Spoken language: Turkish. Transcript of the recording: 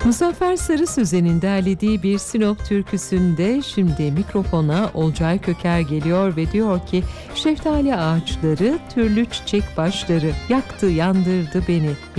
Muzaffer Sarı Sözen'in derlediği bir Sinop türküsünde şimdi mikrofona Olcay Köker geliyor ve diyor ki: şeftali ağaçları, türlü çiçek başları yaktı yandırdı beni.